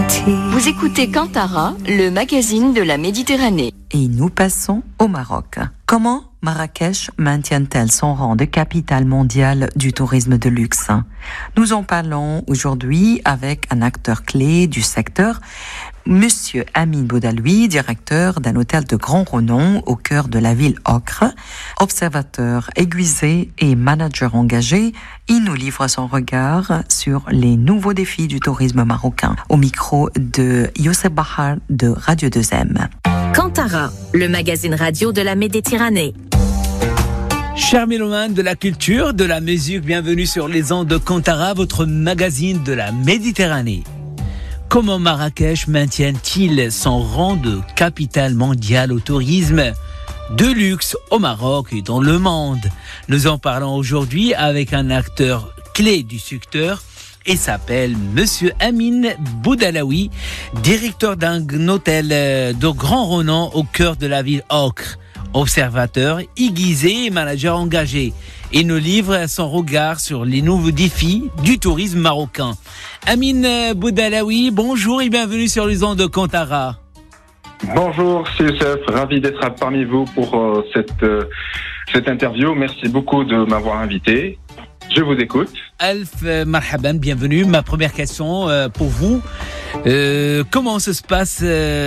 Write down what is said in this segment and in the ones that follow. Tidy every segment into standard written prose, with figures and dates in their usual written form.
Vous écoutez Kantara, le magazine de la Méditerranée. Et nous passons au Maroc. Comment Marrakech maintient-elle son rang de capitale mondiale du tourisme de luxe? Nous en parlons aujourd'hui avec un acteur clé du secteur, Monsieur Amin Boudaloui, directeur d'un hôtel de grand renom au cœur de la ville Ocre. Observateur aiguisé et manager engagé, il nous livre son regard sur les nouveaux défis du tourisme marocain. Au micro de Youssef Bahar de Radio 2M. Kantara, le magazine radio de la Méditerranée. Chers mélomanes de la culture, de la musique, bienvenue sur les ondes de Kantara, votre magazine de la Méditerranée. Comment Marrakech maintient-il son rang de capitale mondiale au tourisme de luxe au Maroc et dans le monde? Nous en parlons aujourd'hui avec un acteur clé du secteur et s'appelle Monsieur Amin Boudaloui, directeur d'un hôtel de grand renom au cœur de la ville Ocre. Observateur aiguisé et manager engagé. Il nous livre son regard sur les nouveaux défis du tourisme marocain. Amin Boudaloui, bonjour et bienvenue sur les ondes de Kantara. Bonjour, c'est Youssef, ravi d'être parmi vous pour cette interview. Merci beaucoup de m'avoir invité. Je vous écoute. Alf marhaban, bienvenue. Ma première question pour vous, comment se passe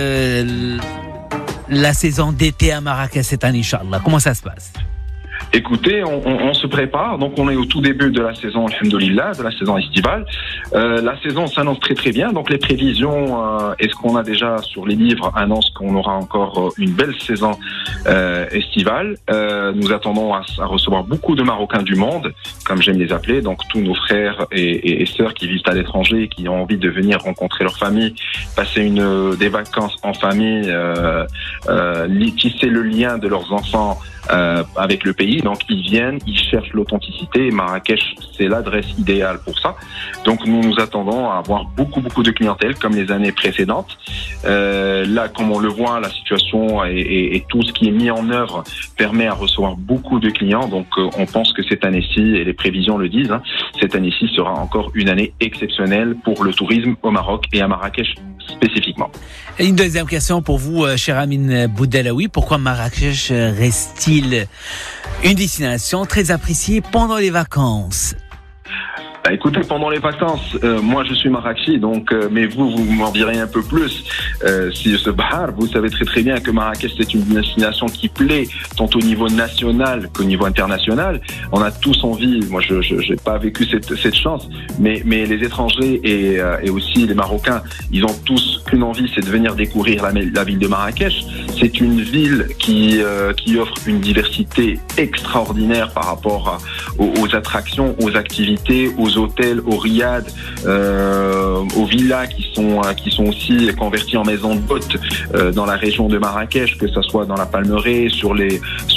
la saison d'été à Marrakech cette année, Inch'Allah? Comment ça se passe? Écoutez, on se prépare, donc on est au tout début de la saison, alhamdoulilah, de la saison estivale. La saison s'annonce très très bien, donc les prévisions et ce qu'on a déjà sur les livres annoncent qu'on aura encore une belle saison estivale. Nous attendons à recevoir beaucoup de Marocains du monde, comme j'aime les appeler, donc tous nos frères et sœurs qui vivent à l'étranger, qui ont envie de venir rencontrer leur famille, passer des vacances en famille, tisser le lien de leurs enfants avec le pays. Donc ils viennent, ils cherchent l'authenticité et Marrakech c'est l'adresse idéale pour ça. Donc nous nous attendons à avoir beaucoup de clientèle comme les années précédentes. Là comme on le voit, la situation et tout ce qui est mis en œuvre permet à recevoir beaucoup de clients. Donc on pense que cette année-ci, et les prévisions le disent, cette année-ci sera encore une année exceptionnelle pour le tourisme au Maroc et à Marrakech spécifiquement. Et une deuxième question pour vous, cher Amin Boudaloui. Pourquoi Marrakech reste-t-il une destination très appréciée pendant les vacances? Écoutez, pendant les vacances, moi je suis Marrakchi, donc mais vous m'en direz un peu plus. Si ce Bahar, vous savez très très bien que Marrakech c'est une destination qui plaît tant au niveau national qu'au niveau international. On a tous envie, moi je j'ai pas vécu cette chance, mais les étrangers et aussi les Marocains, ils ont tous qu'une envie, c'est de venir découvrir la ville de Marrakech. C'est une ville qui offre une diversité extraordinaire par rapport aux attractions, aux activités, aux hôtels, aux riads, aux villas qui sont aussi convertis en maisons d'hôtes dans la région de Marrakech, que ce soit dans la Palmeraie, sur les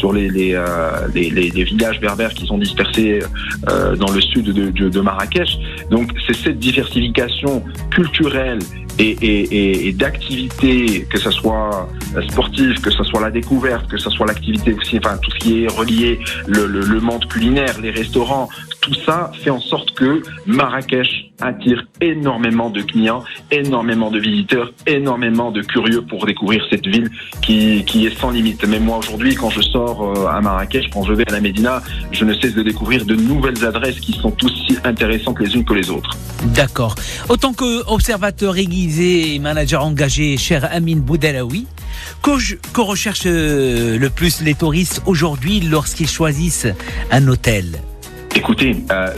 villages berbères qui sont dispersés dans le sud de Marrakech. Donc c'est cette diversification culturelle et d'activités, que ce soit sportive, que ce soit la découverte, que ce soit l'activité aussi, enfin tout ce qui est relié, le monde culinaire, les restaurants, tout ça fait en sorte que Marrakech attire énormément de clients, énormément de visiteurs, énormément de curieux pour découvrir cette ville qui est sans limite. Même moi aujourd'hui, quand je sors à Marrakech, quand je vais à la Médina, je ne cesse de découvrir de nouvelles adresses qui sont aussi intéressantes les unes que les autres. D'accord. Autant qu'observateur aiguisé et manager engagé, cher Amin Boudaloui, que recherchent le plus les touristes aujourd'hui lorsqu'ils choisissent un hôtel? Écoutez,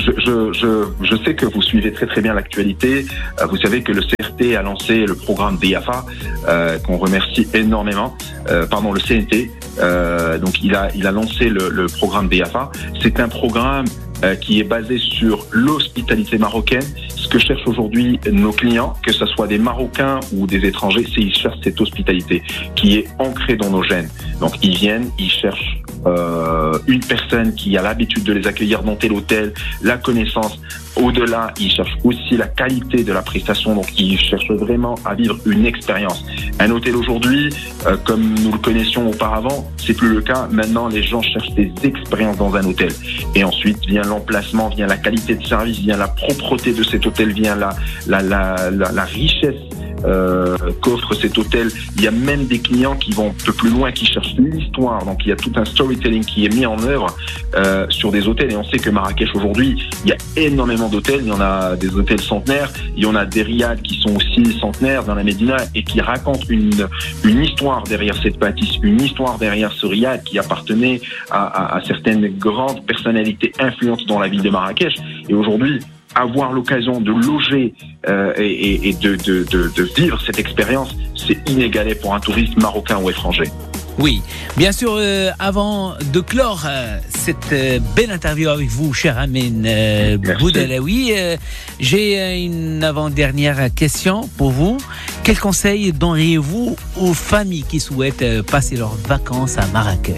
je sais que vous suivez très très bien l'actualité. Vous savez que le CRT a lancé le programme DIAFA, qu'on remercie énormément. Le CNT. Donc il a lancé le programme DIAFA. C'est un programme qui est basé sur l'hospitalité marocaine. Ce que cherchent aujourd'hui nos clients, que ce soit des Marocains ou des étrangers, c'est ils cherchent cette hospitalité qui est ancrée dans nos gènes. Donc ils viennent, ils cherchent une personne qui a l'habitude de les accueillir dans tel hôtel, la connaissance. Au-delà, ils cherchent aussi la qualité de la prestation, donc ils cherchent vraiment à vivre une expérience. Un hôtel aujourd'hui, comme nous le connaissions auparavant, c'est plus le cas. Maintenant, les gens cherchent des expériences dans un hôtel. Et ensuite vient l'emplacement, vient la qualité de service, vient la propreté de cet hôtel, vient la richesse qu'offre cet hôtel. Il y a même des clients qui vont un peu plus loin, qui cherchent l'histoire. Donc il y a tout un storytelling qui est mis en œuvre sur des hôtels. Et on sait que Marrakech aujourd'hui, il y a énormément d'hôtels. Il y en a des hôtels centenaires, il y en a des riads qui sont aussi centenaires dans la Médina et qui racontent une histoire derrière cette bâtisse, une histoire derrière ce riad qui appartenait à certaines grandes personnalités influentes dans la ville de Marrakech. Et aujourd'hui, avoir l'occasion de loger et de vivre cette expérience, c'est inégalé pour un touriste marocain ou étranger. Oui, bien sûr, avant de clore cette belle interview avec vous, cher Amin Boudelaoui, j'ai une avant-dernière question pour vous. Quel conseil donneriez-vous aux familles qui souhaitent passer leurs vacances à Marrakech ?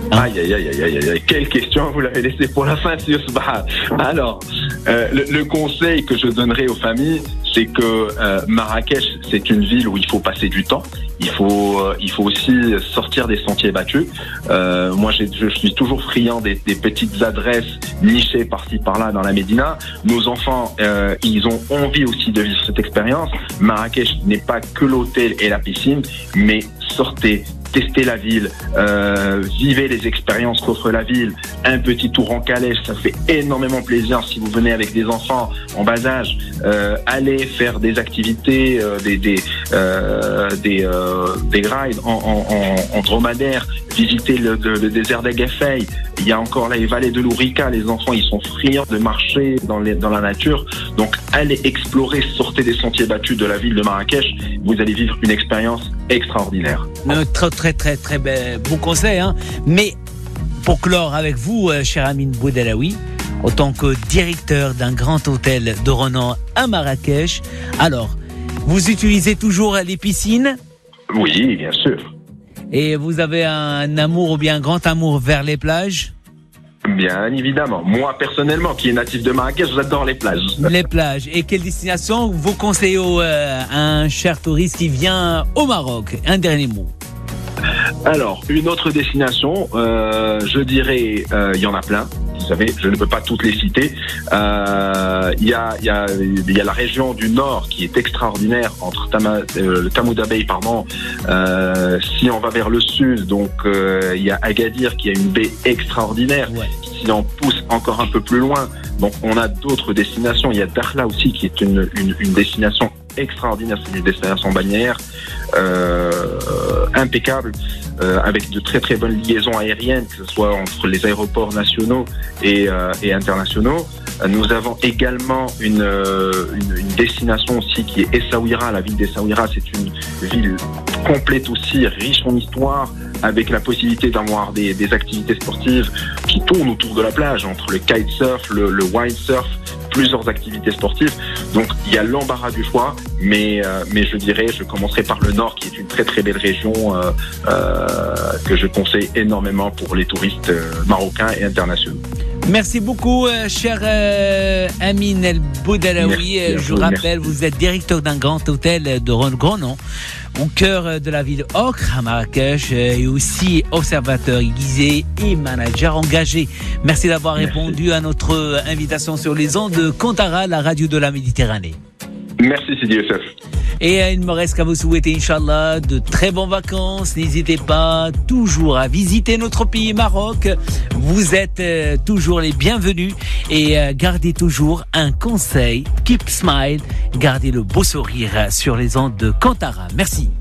Aïe, quelle question vous l'avez laissé pour la fin, Sir Subhan. Alors, le conseil que je donnerai aux familles, c'est que Marrakech, c'est une ville où il faut passer du temps. Il faut aussi sortir des sentiers battus. Moi, je suis toujours friand des petites adresses nichées par-ci par-là dans la Médina. Nos enfants, ils ont envie aussi de vivre cette expérience. Marrakech n'est pas que l'hôtel et la piscine, mais sortez, testez la ville, vivez les expériences qu'offre la ville. Un petit tour en calèche, ça fait énormément plaisir si vous venez avec des enfants en bas âge. Allez faire des activités, des rides en dromadaire, visiter le désert d'Agafay. Il y a encore les vallées de l'Ourika. Les enfants, ils sont friands de marcher dans la nature. Donc, allez explorer, sortez des sentiers battus de la ville de Marrakech. Vous allez vivre une expérience extraordinaire. Très bon conseil, hein. Mais pour clore avec vous, cher Amin Boudelaoui, en tant que directeur d'un grand hôtel de renom à Marrakech, alors, vous utilisez toujours les piscines ? Oui, bien sûr. Et vous avez un amour ou bien un grand amour vers les plages ? Bien évidemment. Moi, personnellement, qui est natif de Marrakech, j'adore les plages. Les plages. Et quelle destination vous conseillez à un cher touriste qui vient au Maroc ? Un dernier mot. Alors, une autre destination, je dirais, il y en a plein. Vous savez, je ne peux pas toutes les citer. Il y a la région du Nord qui est extraordinaire entre le Tamoudabey, si on va vers le sud, donc il y a Agadir qui a une baie extraordinaire. Ouais. Si on pousse encore un peu plus loin, donc on a d'autres destinations. Il y a Dakhla aussi qui est une destination extraordinaire, c'est une destination balnéaire impeccable, avec de très très bonnes liaisons aériennes, que ce soit entre les aéroports nationaux et internationaux. Nous avons également une destination aussi qui est Essaouira. La ville d'Essaouira, c'est une ville complète aussi, riche en histoire, avec la possibilité d'avoir des activités sportives qui tournent autour de la plage, entre le kitesurf, le windsurf, plusieurs activités sportives. Donc il y a l'embarras du choix, mais je dirais, je commencerai par le Nord, qui est une très très belle région que je conseille énormément pour les touristes marocains et internationaux. Merci beaucoup, cher Amin El Boudelaoui. Je vous rappelle, vous êtes directeur d'un grand hôtel de grand nom, au cœur de la ville Ocre, à Marrakech, et aussi observateur aiguisé et manager engagé. Merci d'avoir répondu à notre invitation sur les ondes de Kantara, la radio de la Méditerranée. Merci Sidi Youssef. Et il ne me reste qu'à vous souhaiter, Inch'Allah, de très bonnes vacances. N'hésitez pas toujours à visiter notre pays Maroc. Vous êtes toujours les bienvenus. Et gardez toujours un conseil. Keep smile. Gardez le beau sourire sur les ondes de Kantara. Merci.